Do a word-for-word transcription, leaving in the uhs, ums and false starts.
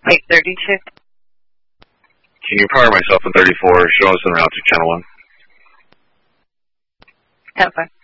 eight thirty-two. Can you power myself in thirty-four? Show us en route to channel one. ten five.